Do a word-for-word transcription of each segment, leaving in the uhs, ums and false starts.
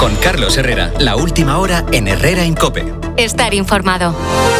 Con Carlos Herrera, la última hora en Herrera en COPE. Estar informado.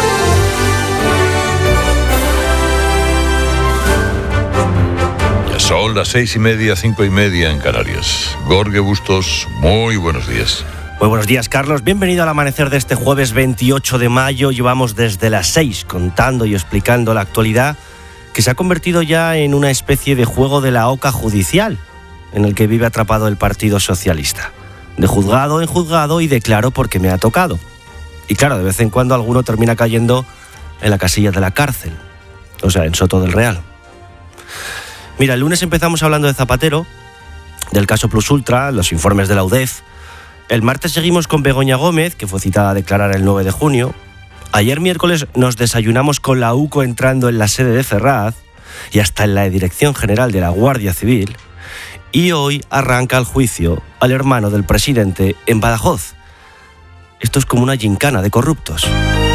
Ya son las seis y media, cinco y media en Canarias. Jorge Bustos, muy buenos días. Muy buenos días, Carlos. Bienvenido al amanecer de este jueves veintiocho de mayo. Llevamos desde las seis contando y explicando la actualidad, que se ha convertido ya en una especie de juego de la oca judicial, en el que vive atrapado el Partido Socialista. De juzgado en juzgado y declaro porque me ha tocado. Y claro, de vez en cuando alguno termina cayendo en la casilla de la cárcel, o sea, en Soto del Real. Mira, el lunes empezamos hablando de Zapatero, del caso Plus Ultra, los informes de la U D E F. El martes seguimos con Begoña Gómez, que fue citada a declarar el nueve de junio. Ayer miércoles nos desayunamos con la U C O entrando en la sede de Ferraz y hasta en la Dirección General de la Guardia Civil. Y hoy arranca el juicio al hermano del presidente en Badajoz. Esto es como una gincana de corruptos.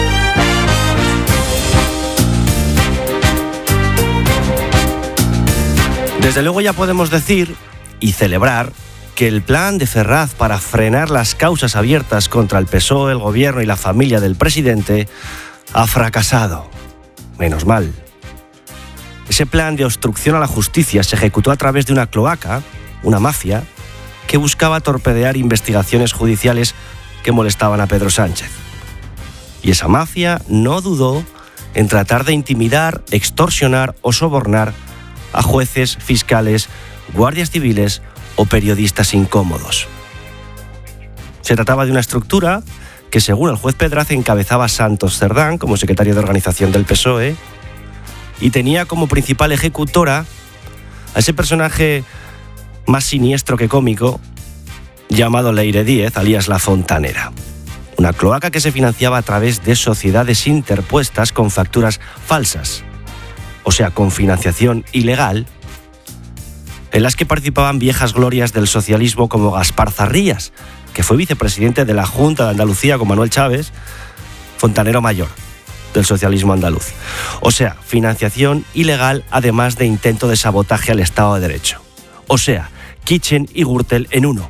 Desde luego ya podemos decir y celebrar que el plan de Ferraz para frenar las causas abiertas contra el P S O E, el gobierno y la familia del presidente ha fracasado. Menos mal. Ese plan de obstrucción a la justicia se ejecutó a través de una cloaca, una mafia, que buscaba torpedear investigaciones judiciales que molestaban a Pedro Sánchez. Y esa mafia no dudó en tratar de intimidar, extorsionar o sobornar a jueces, fiscales, guardias civiles o periodistas incómodos. Se trataba de una estructura que, según el juez Pedraza, encabezaba Santos Cerdán como secretario de organización del P S O E, y tenía como principal ejecutora a ese personaje más siniestro que cómico llamado Leire Díez, alias La Fontanera. Una cloaca que se financiaba a través de sociedades interpuestas con facturas falsas, o sea, con financiación ilegal, en las que participaban viejas glorias del socialismo como Gaspar Zarrías, que fue vicepresidente de la Junta de Andalucía con Manuel Chávez, fontanero mayor del socialismo andaluz. O sea, financiación ilegal además de intento de sabotaje al Estado de Derecho. O sea, Kitchen y Gürtel en uno.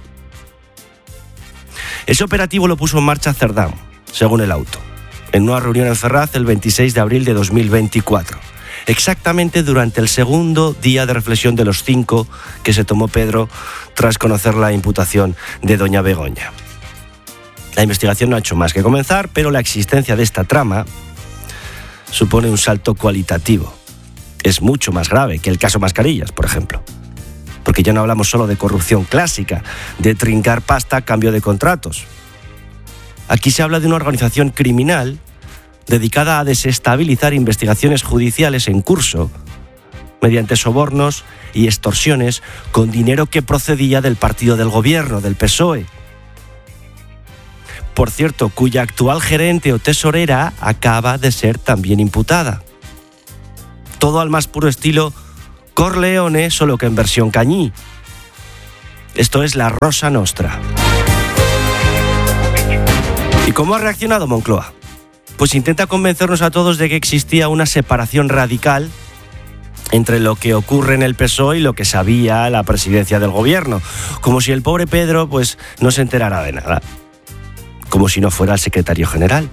Ese operativo lo puso en marcha Cerdán, según el auto, en una reunión en Ferraz el veintiséis de abril de dos mil veinticuatro. Exactamente durante el segundo día de reflexión de los cinco que se tomó Pedro tras conocer la imputación de doña Begoña. La investigación no ha hecho más que comenzar, pero la existencia de esta trama supone un salto cualitativo. Es mucho más grave que el caso Mascarillas, por ejemplo. Porque ya no hablamos solo de corrupción clásica, de trincar pasta a cambio de contratos. Aquí se habla de una organización criminal dedicada a desestabilizar investigaciones judiciales en curso mediante sobornos y extorsiones con dinero que procedía del partido del gobierno, del P S O E. Por cierto, cuya actual gerente o tesorera acaba de ser también imputada. Todo al más puro estilo Corleone, solo que en versión Cañí. Esto es la Rosa Nostra. ¿Y cómo ha reaccionado Moncloa? Pues intenta convencernos a todos de que existía una separación radical entre lo que ocurre en el P S O E y lo que sabía la presidencia del gobierno, como si el pobre Pedro pues no se enterara de nada, como si no fuera el secretario general.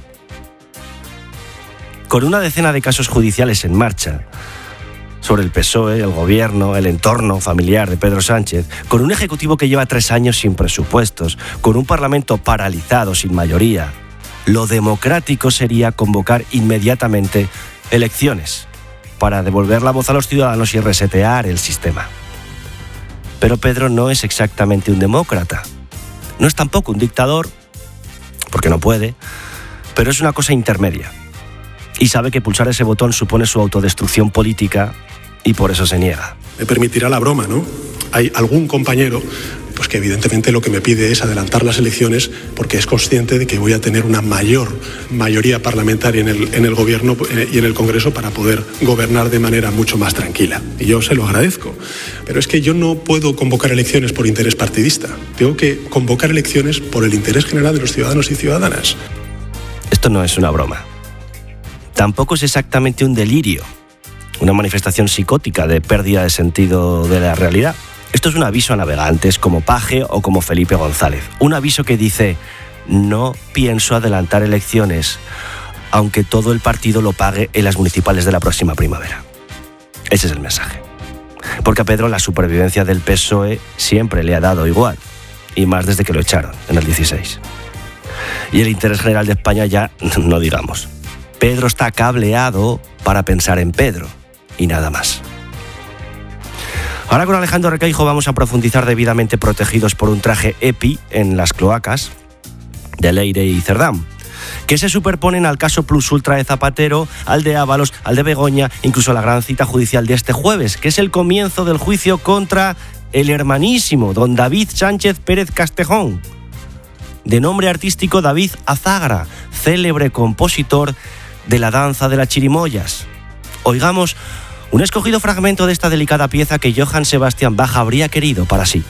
Con una decena de casos judiciales en marcha sobre el P S O E, el gobierno, el entorno familiar de Pedro Sánchez, con un ejecutivo que lleva tres años sin presupuestos, con un parlamento paralizado sin mayoría, lo democrático sería convocar inmediatamente elecciones para devolver la voz a los ciudadanos y resetear el sistema. Pero Pedro no es exactamente un demócrata. No es tampoco un dictador, porque no puede, pero es una cosa intermedia. Y sabe que pulsar ese botón supone su autodestrucción política y por eso se niega. Me permitirá la broma, ¿no? Hay algún compañero pues que evidentemente lo que me pide es adelantar las elecciones porque es consciente de que voy a tener una mayor mayoría parlamentaria en el, en el gobierno y en el Congreso para poder gobernar de manera mucho más tranquila. Y yo se lo agradezco. Pero es que yo no puedo convocar elecciones por interés partidista. Tengo que convocar elecciones por el interés general de los ciudadanos y ciudadanas. Esto no es una broma. Tampoco es exactamente un delirio, una manifestación psicótica de pérdida de sentido de la realidad. Esto es un aviso a navegantes como Paje o como Felipe González. Un aviso que dice: no pienso adelantar elecciones, aunque todo el partido lo pague en las municipales de la próxima primavera. Ese es el mensaje. Porque a Pedro la supervivencia del P S O E siempre le ha dado igual, y más desde que lo echaron en el dieciséis. Y el interés general de España ya no digamos. Pedro está cableado para pensar en Pedro, y nada más. Ahora con Alejandro Requeijo vamos a profundizar debidamente protegidos por un traje EPI en las cloacas de Leire y Cerdán, que se superponen al caso Plus Ultra de Zapatero, al de Ábalos, al de Begoña, incluso a la gran cita judicial de este jueves, que es el comienzo del juicio contra el hermanísimo don David Sánchez Pérez Castejón, de nombre artístico David Azagra, célebre compositor de la danza de las chirimoyas. Oigamos un escogido fragmento de esta delicada pieza que Johann Sebastian Bach habría querido para sí.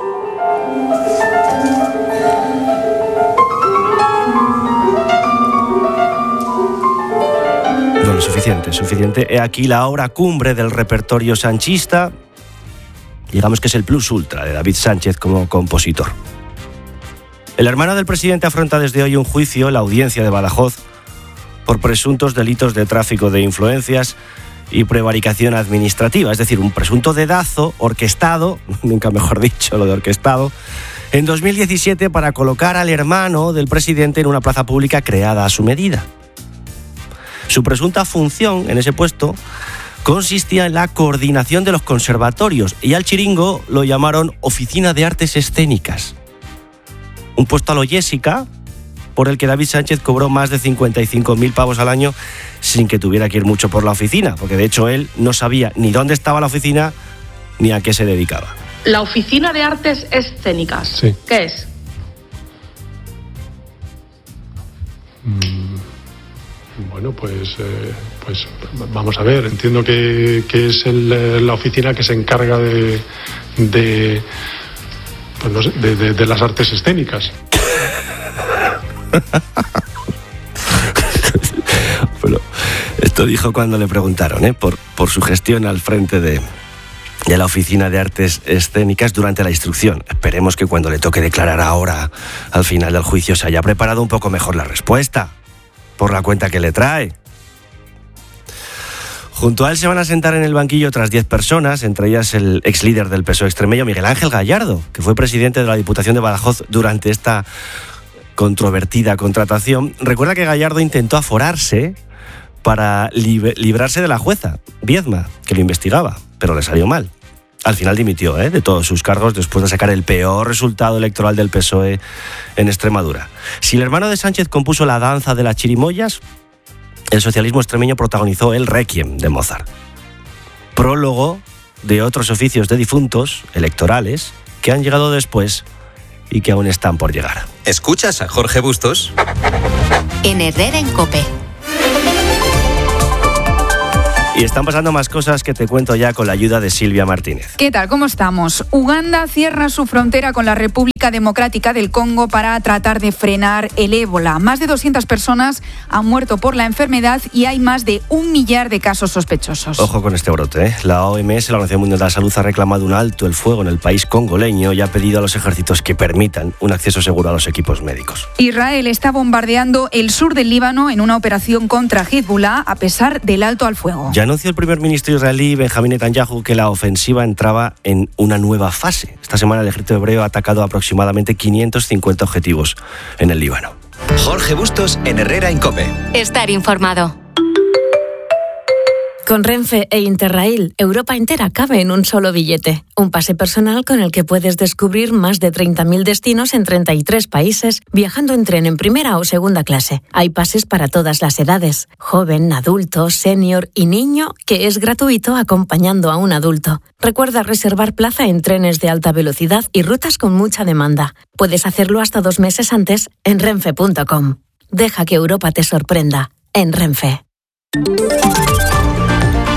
Bueno, suficiente, suficiente. He aquí la obra cumbre del repertorio sanchista. Digamos que es el plus ultra de David Sánchez como compositor. El hermano del presidente afronta desde hoy un juicio en la audiencia de Badajoz por presuntos delitos de tráfico de influencias y prevaricación administrativa, es decir, un presunto dedazo orquestado, nunca mejor dicho lo de orquestado, en dos mil diecisiete para colocar al hermano del presidente en una plaza pública creada a su medida. Su presunta función en ese puesto consistía en la coordinación de los conservatorios y al chiringo lo llamaron Oficina de Artes Escénicas. Un puesto a lo Jessica, por el que David Sánchez cobró más de cincuenta y cinco mil pavos al año sin que tuviera que ir mucho por la oficina, porque de hecho él no sabía ni dónde estaba la oficina ni a qué se dedicaba. La Oficina de Artes Escénicas, sí. ¿Qué es? Mm, bueno, pues, eh, pues vamos a ver, entiendo que, que es el, la oficina que se encarga de, de, pues no sé, de, de, de las artes escénicas. Bueno, esto dijo cuando le preguntaron ¿eh? por, por su gestión al frente de, de la Oficina de Artes Escénicas durante la instrucción. Esperemos que cuando le toque declarar ahora, al final del juicio, se haya preparado un poco mejor la respuesta, por la cuenta que le trae. Junto a él se van a sentar en el banquillo otras diez personas, entre ellas el ex líder del P S O E extremeño, Miguel Ángel Gallardo, que fue presidente de la Diputación de Badajoz durante esta controvertida contratación. Recuerda que Gallardo intentó aforarse para lib- librarse de la jueza, Viedma, que lo investigaba, pero le salió mal. Al final dimitió ¿eh? de todos sus cargos después de sacar el peor resultado electoral del P S O E en Extremadura. Si el hermano de Sánchez compuso la danza de las chirimoyas, el socialismo extremeño protagonizó el Requiem de Mozart, prólogo de otros oficios de difuntos electorales que han llegado después y que aún están por llegar. ¿Escuchas a Jorge Bustos? En Herrera en COPE. Y están pasando más cosas que te cuento ya con la ayuda de Silvia Martínez. ¿Qué tal? ¿Cómo estamos? Uganda cierra su frontera con la República Democrática del Congo para tratar de frenar el ébola. Más de doscientas personas han muerto por la enfermedad y hay más de un millar de casos sospechosos. Ojo con este brote, ¿eh? La O M S, la Organización Mundial de la Salud, ha reclamado un alto el fuego en el país congoleño y ha pedido a los ejércitos que permitan un acceso seguro a los equipos médicos. Israel está bombardeando el sur del Líbano en una operación contra Hezbollah a pesar del alto al fuego. Ya anunció el primer ministro israelí Benjamín Netanyahu que la ofensiva entraba en una nueva fase. Esta semana el ejército hebreo ha atacado aproximadamente quinientos cincuenta objetivos en el Líbano. Jorge Bustos en Herrera en COPE. Estar informado. Con Renfe e Interrail, Europa entera cabe en un solo billete. Un pase personal con el que puedes descubrir más de treinta mil destinos en treinta y tres países, viajando en tren en primera o segunda clase. Hay pases para todas las edades, joven, adulto, senior y niño, que es gratuito acompañando a un adulto. Recuerda reservar plaza en trenes de alta velocidad y rutas con mucha demanda. Puedes hacerlo hasta dos meses antes en renfe punto com. Deja que Europa te sorprenda en Renfe.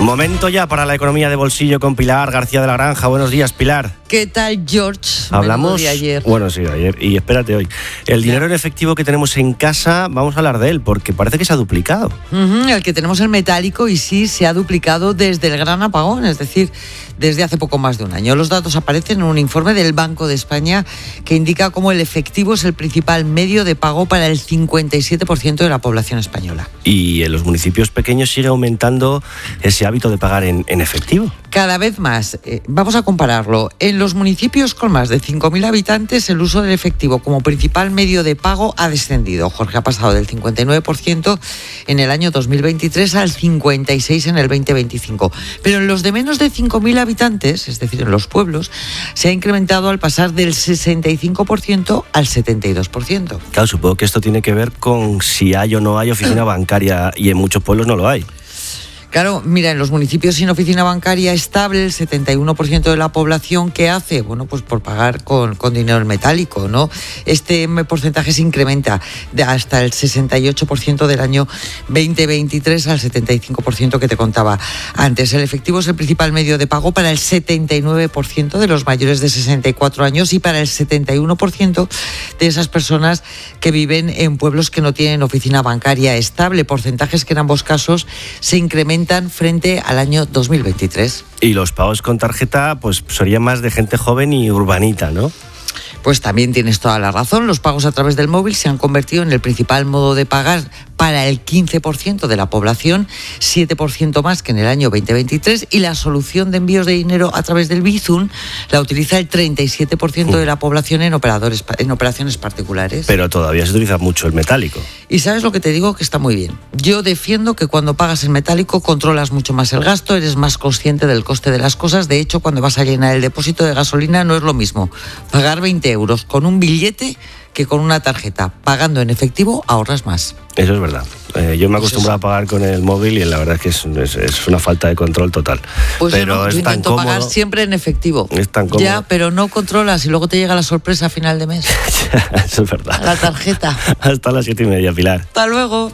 Momento ya para la economía de bolsillo con Pilar García de la Granja. Buenos días, Pilar. ¿Qué tal, George? Hablamos de ayer. Bueno, sí, ayer. Y espérate hoy. El dinero en efectivo que tenemos en casa, vamos a hablar de él, porque parece que se ha duplicado. Uh-huh, el que tenemos el metálico, y sí, se ha duplicado desde el gran apagón, es decir, desde hace poco más de un año. Los datos aparecen en un informe del Banco de España que indica cómo el efectivo es el principal medio de pago para el cincuenta y siete por ciento de la población española. Y en los municipios pequeños sigue aumentando ese hábito de pagar en, en efectivo. Cada vez más. Eh, vamos a compararlo. En los municipios con más de cinco mil habitantes, el uso del efectivo como principal medio de pago ha descendido. Jorge, ha pasado del cincuenta y nueve por ciento en el año dos mil veintitrés al cincuenta y seis por ciento en el veinte veinticinco. Pero en los de menos de cinco mil habitantes, es decir, en los pueblos, se ha incrementado al pasar del sesenta y cinco por ciento al setenta y dos por ciento. Claro, supongo que esto tiene que ver con si hay o no hay oficina bancaria, y en muchos pueblos no lo hay. Claro, mira, en los municipios sin oficina bancaria estable, el setenta y uno por ciento de la población, ¿qué hace? Bueno, pues por pagar con, con dinero metálico, ¿no? Este porcentaje se incrementa de hasta el sesenta y ocho por ciento del año veinte veintitrés al setenta y cinco por ciento que te contaba antes. El efectivo es el principal medio de pago para el setenta y nueve por ciento de los mayores de sesenta y cuatro años y para el setenta y uno por ciento de esas personas que viven en pueblos que no tienen oficina bancaria estable, porcentajes que en ambos casos se incrementan frente al año dos mil veintitrés. Y los pagos con tarjeta pues serían más de gente joven y urbanita, ¿no? Pues también tienes toda la razón. Los pagos a través del móvil se han convertido en el principal modo de pagar para el quince por ciento de la población, siete por ciento más que en el año veinte veintitrés, y la solución de envíos de dinero a través del Bizum la utiliza el treinta y siete por ciento de la población en operadores en operaciones particulares. Pero todavía se utiliza mucho el metálico. Y ¿sabes lo que te digo? Que está muy bien. Yo defiendo que cuando pagas el metálico controlas mucho más el gasto, eres más consciente del coste de las cosas. De hecho, cuando vas a llenar el depósito de gasolina no es lo mismo pagar veinte euros con un billete que con una tarjeta. Pagando en efectivo ahorras más. Eso es verdad. Eh, yo me acostumbro a pagar con el móvil y la verdad es que es, es, es una falta de control total. Pues pero yo, no, es yo tan intento cómodo. Pagar siempre en efectivo. Es tan cómodo. Ya, pero no controlas y luego te llega la sorpresa a final de mes. Eso es verdad. La tarjeta. Hasta las siete y media, Pilar. Hasta luego.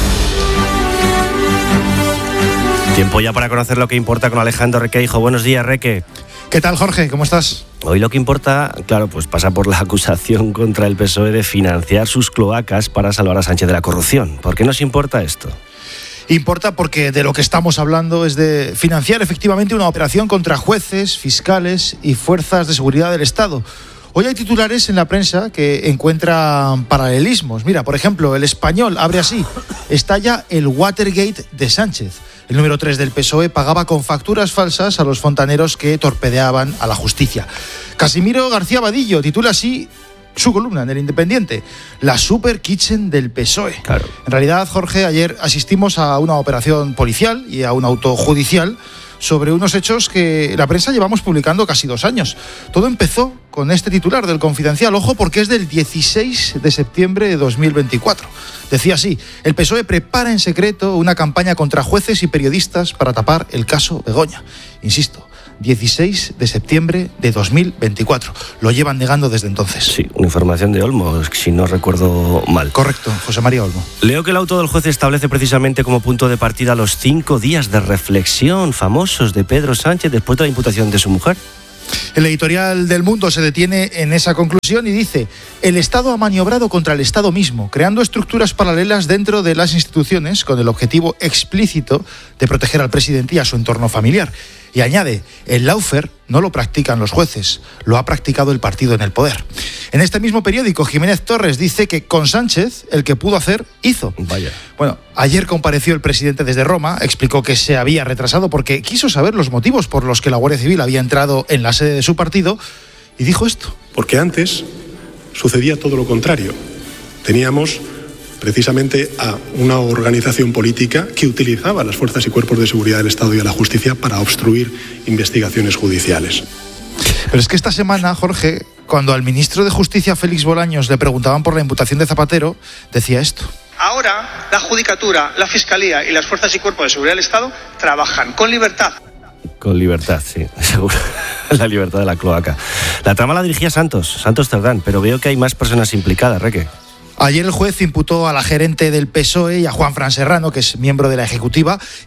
Tiempo ya para conocer lo que importa con Alejandro Requeijo. Buenos días, Reque. ¿Qué tal, Jorge? ¿Cómo estás? Hoy lo que importa, claro, pues pasa por la acusación contra el P S O E de financiar sus cloacas para salvar a Sánchez de la corrupción. ¿Por qué nos importa esto? Importa porque de lo que estamos hablando es de financiar efectivamente una operación contra jueces, fiscales y fuerzas de seguridad del Estado. Hoy hay titulares en la prensa que encuentran paralelismos. Mira, por ejemplo, El Español abre así: estalla el Watergate de Sánchez. El número tres del P S O E pagaba con facturas falsas a los fontaneros que torpedeaban a la justicia. Casimiro García Vadillo titula así su columna en El Independiente: la super kitchen del P S O E. Claro. En realidad, Jorge, ayer asistimos a una operación policial y a un auto judicial sobre unos hechos que la prensa llevamos publicando casi dos años. Todo empezó con este titular del Confidencial, ojo, porque es del dieciséis de septiembre de dos mil veinticuatro. Decía así: el P S O E prepara en secreto una campaña contra jueces y periodistas para tapar el caso Begoña. Insisto, dieciséis de septiembre de dos mil veinticuatro. Lo llevan negando desde entonces. Sí, una información de Olmo, si no recuerdo mal. Correcto, José María Olmo. Leo que el auto del juez establece precisamente como punto de partida los cinco días de reflexión famosos de Pedro Sánchez después de la imputación de su mujer. El editorial del Mundo se detiene en esa conclusión y dice: el Estado ha maniobrado contra el Estado mismo, creando estructuras paralelas dentro de las instituciones con el objetivo explícito de proteger al presidente y a su entorno familiar. Y añade: el lawfare no lo practican los jueces, lo ha practicado el partido en el poder. En este mismo periódico, Jiménez Torres dice que con Sánchez, el que pudo hacer, hizo. Vaya. Bueno, ayer compareció el presidente desde Roma, explicó que se había retrasado porque quiso saber los motivos por los que la Guardia Civil había entrado en la sede de su partido, y dijo esto. Porque antes sucedía todo lo contrario. Teníamos precisamente a una organización política que utilizaba a las fuerzas y cuerpos de seguridad del Estado y a la justicia para obstruir investigaciones judiciales. Pero es que esta semana, Jorge, cuando al ministro de Justicia, Félix Bolaños, le preguntaban por la imputación de Zapatero, decía esto. Ahora, la Judicatura, la Fiscalía y las fuerzas y cuerpos de seguridad del Estado trabajan con libertad. Con libertad, sí, seguro. La libertad de la cloaca. La trama la dirigía Santos, Santos Cerdán, pero veo que hay más personas implicadas, Reque. Ayer el juez imputó a la gerente del P S O E y a Juanfran Serrano, que es miembro de la Ejecutiva,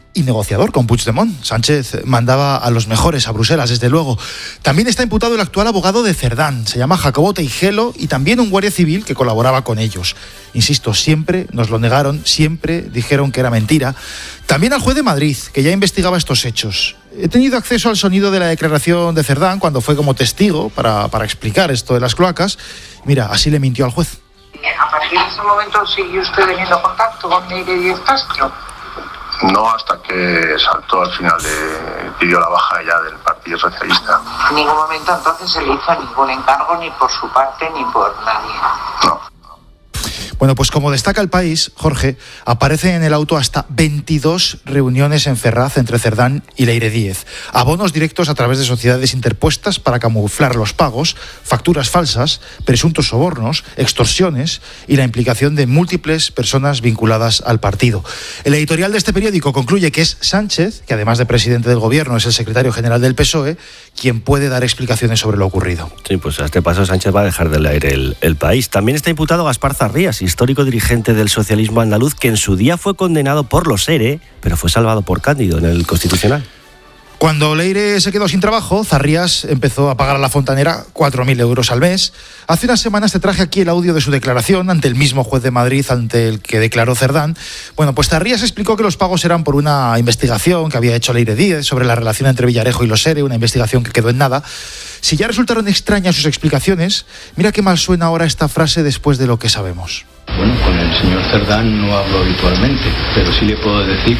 y negociador con Puigdemont. Sánchez mandaba a los mejores a Bruselas, desde luego. También está imputado el actual abogado de Cerdán, se llama Jacobo Teijelo, y también un guardia civil que colaboraba con ellos. Insisto, siempre nos lo negaron, siempre dijeron que era mentira. También al juez de Madrid, que ya investigaba estos hechos. He tenido acceso al sonido de la declaración de Cerdán cuando fue como testigo para, para explicar esto de las cloacas. Mira, así le mintió al juez. ¿A partir de ese momento siguió usted teniendo contacto con Leire Díaz Castro? No, hasta que saltó al final, de, pidió la baja ya del Partido Socialista. En ningún momento entonces se le hizo ningún encargo, ni por su parte ni por nadie. No. Bueno, pues como destaca El País, Jorge, aparecen en el auto hasta veintidós reuniones en Ferraz entre Cerdán y Leire Díez. Abonos directos a través de sociedades interpuestas para camuflar los pagos, facturas falsas, presuntos sobornos, extorsiones y la implicación de múltiples personas vinculadas al partido. El editorial de este periódico concluye que es Sánchez, que además de presidente del gobierno es el secretario general del P S O E, quien puede dar explicaciones sobre lo ocurrido. Sí, pues a este paso Sánchez va a dejar del aire el, el país. También está imputado Gaspar Zarrías, histórico dirigente del socialismo andaluz, que en su día fue condenado por los ERE, pero fue salvado por Cándido en el Constitucional. Cuando Leire se quedó sin trabajo, Zarrías empezó a pagar a la fontanera cuatro mil euros al mes. Hace unas semanas te traje aquí el audio de su declaración ante el mismo juez de Madrid ante el que declaró Cerdán. Bueno, pues Zarrías explicó que los pagos eran por una investigación que había hecho Leire Díez sobre la relación entre Villarejo y los ERE, una investigación que quedó en nada. Si ya resultaron extrañas sus explicaciones, mira qué mal suena ahora esta frase después de lo que sabemos. Bueno, con el señor Cerdán no hablo habitualmente, pero sí le puedo decir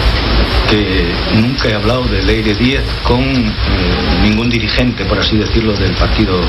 que nunca he hablado de Leire Díez con eh, ningún dirigente, por así decirlo, del Partido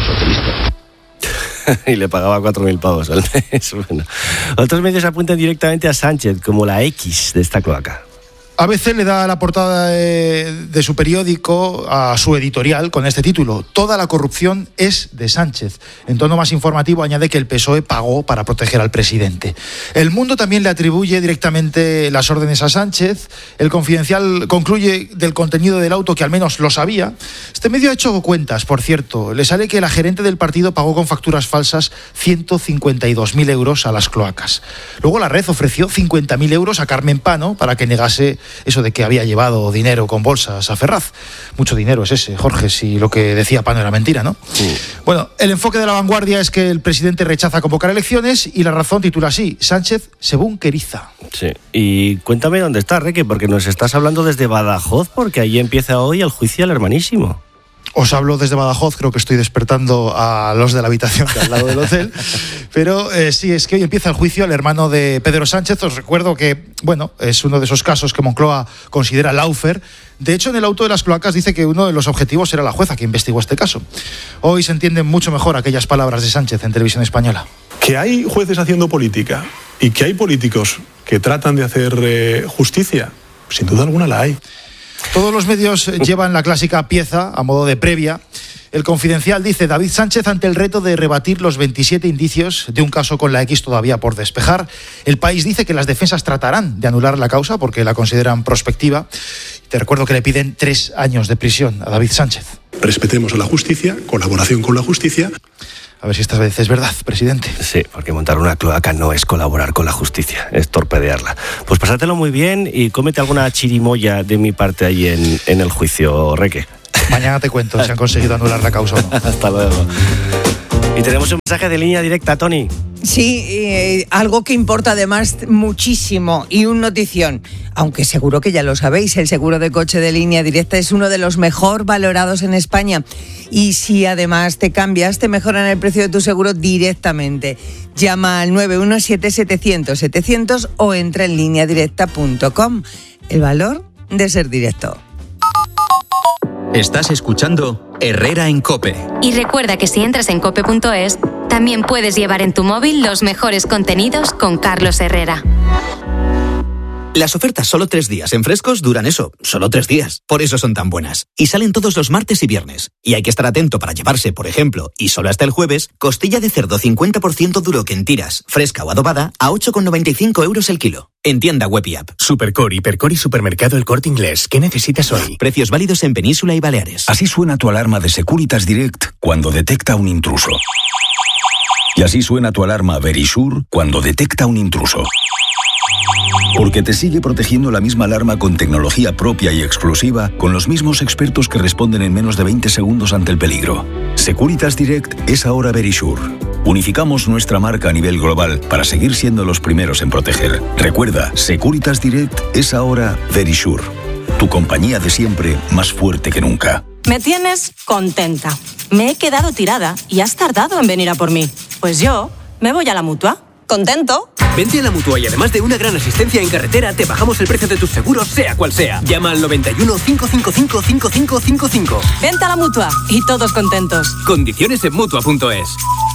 Socialista. Y le pagaba cuatro mil pavos al mes. Bueno, otros medios apuntan directamente a Sánchez como la X de esta cloaca. A B C le da la portada de, de su periódico a su editorial con este título: Toda la corrupción es de Sánchez. En tono más informativo añade que el P S O E pagó para proteger al presidente. El Mundo también le atribuye directamente las órdenes a Sánchez. El Confidencial concluye del contenido del auto que al menos lo sabía. Este medio ha hecho cuentas, por cierto. Le sale que la gerente del partido pagó con facturas falsas ciento cincuenta y dos mil euros a las cloacas. Luego la red ofreció cincuenta mil euros a Carmen Pano para que negase eso de que había llevado dinero con bolsas a Ferraz. Mucho dinero es ese, Jorge, si lo que decía Pano era mentira, ¿no? Sí. Bueno, el enfoque de La Vanguardia es que el presidente rechaza convocar elecciones y La Razón titula así: Sánchez se bunkeriza. Sí, y cuéntame dónde está, Reque, porque nos estás hablando desde Badajoz, porque ahí empieza hoy el juicio al hermanísimo. Os hablo desde Badajoz, creo que estoy despertando a los de la habitación que al lado del hotel, pero eh, sí, es que hoy empieza el juicio al hermano de Pedro Sánchez. Os recuerdo que, bueno, es uno de esos casos que Moncloa considera laufer. De hecho, en el auto de las cloacas dice que uno de los objetivos era la jueza que investigó este caso. Hoy se entienden mucho mejor aquellas palabras de Sánchez en Televisión Española. Que hay jueces haciendo política y que hay políticos que tratan de hacer eh, justicia, sin duda alguna la hay. Todos los medios llevan la clásica pieza a modo de previa. El Confidencial dice: David Sánchez ante el reto de rebatir los veintisiete indicios de un caso con la X todavía por despejar. El País dice que las defensas tratarán de anular la causa porque la consideran prospectiva. Te recuerdo que le piden tres años de prisión a David Sánchez. Respetemos a la justicia, colaboración con la justicia. A ver si esta vez es verdad, presidente. Sí, porque montar una cloaca no es colaborar con la justicia, es torpedearla. Pues pásatelo muy bien y cómete alguna chirimoya de mi parte ahí en, en el juicio, Reque. Mañana te cuento si han conseguido anular la causa o no. Hasta luego. Y tenemos un mensaje de línea directa, Tony. Sí, eh, algo que importa además muchísimo y un notición, aunque seguro que ya lo sabéis, el seguro de coche de Línea Directa es uno de los mejor valorados en España y si además te cambias te mejoran el precio de tu seguro directamente. Llama al nueve uno siete, setecientos, setecientos o entra en línea directa punto com. El valor de ser directo. Estás escuchando Herrera en COPE. Y recuerda que si entras en cope punto es, también puedes llevar en tu móvil los mejores contenidos con Carlos Herrera. Las ofertas solo tres días en Frescos duran eso, solo tres días. Por eso son tan buenas. Y salen todos los martes y viernes. Y hay que estar atento para llevarse, por ejemplo, y solo hasta el jueves, costilla de cerdo cincuenta por ciento duro que en tiras, fresca o adobada, a ocho con noventa y cinco euros el kilo. En tienda web y app. Supercore, Hipercore y Supermercado El Corte Inglés. ¿Qué necesitas hoy? Precios válidos en Península y Baleares. Así suena tu alarma de Securitas Direct cuando detecta un intruso. Y así suena tu alarma Verisure cuando detecta un intruso. Porque te sigue protegiendo la misma alarma con tecnología propia y exclusiva, con los mismos expertos que responden en menos de veinte segundos ante el peligro. Securitas Direct es ahora Verisure. Unificamos nuestra marca a nivel global para seguir siendo los primeros en proteger. Recuerda, Securitas Direct es ahora Verisure. Tu compañía de siempre, más fuerte que nunca. Me tienes contenta. Me he quedado tirada y has tardado en venir a por mí. Pues yo me voy a la Mutua. ¿Contento? Vente a la Mutua y además de una gran asistencia en carretera, te bajamos el precio de tus seguros, sea cual sea. Llama al noventa y uno, cinco cinco cinco, cinco cinco cinco cinco. Vente a la Mutua y todos contentos. Condiciones en Mutua punto es.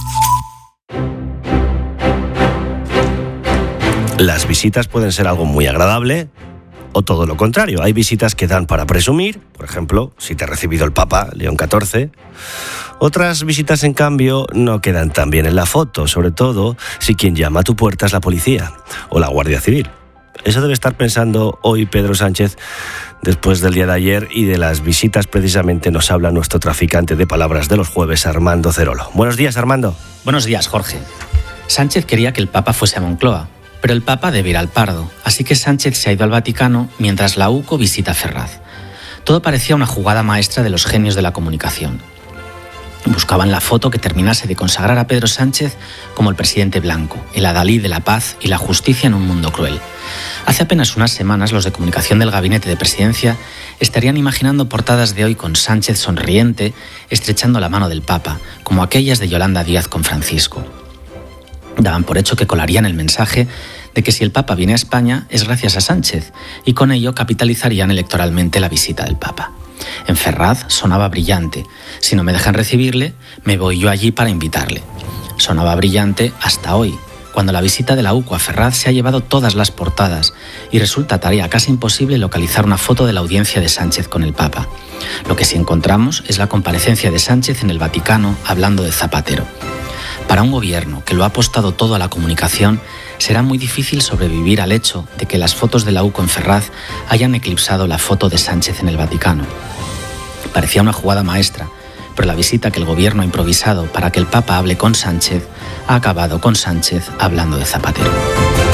Las visitas pueden ser algo muy agradable o todo lo contrario. Hay visitas que dan para presumir, por ejemplo, si te ha recibido el Papa, León catorce. Otras visitas, en cambio, no quedan tan bien en la foto, sobre todo si quien llama a tu puerta es la policía o la Guardia Civil. Eso debe estar pensando hoy Pedro Sánchez después del día de ayer, y de las visitas precisamente nos habla nuestro traficante de palabras de los jueves, Armando Cerolo. Buenos días, Armando. Buenos días, Jorge. Sánchez quería que el Papa fuese a Moncloa, pero el Papa debe ir al Pardo, así que Sánchez se ha ido al Vaticano mientras la U C O visita a Ferraz. Todo parecía una jugada maestra de los genios de la comunicación. Buscaban la foto que terminase de consagrar a Pedro Sánchez como el presidente blanco, el adalid de la paz y la justicia en un mundo cruel. Hace apenas unas semanas los de comunicación del gabinete de presidencia estarían imaginando portadas de hoy con Sánchez sonriente, estrechando la mano del Papa, como aquellas de Yolanda Díaz con Francisco. Daban por hecho que colarían el mensaje de que si el Papa viene a España es gracias a Sánchez, y con ello capitalizarían electoralmente la visita del Papa. En Ferraz sonaba brillante. Si no me dejan recibirle, me voy yo allí para invitarle. Sonaba brillante hasta hoy, cuando la visita de la U C O a Ferraz se ha llevado todas las portadas y resulta tarea casi imposible localizar una foto de la audiencia de Sánchez con el Papa. Lo que sí encontramos es la comparecencia de Sánchez en el Vaticano hablando de Zapatero. Para un gobierno que lo ha apostado todo a la comunicación, será muy difícil sobrevivir al hecho de que las fotos de la U C O en Ferraz hayan eclipsado la foto de Sánchez en el Vaticano. Parecía una jugada maestra, pero la visita que el gobierno ha improvisado para que el Papa hable con Sánchez ha acabado con Sánchez hablando de Zapatero.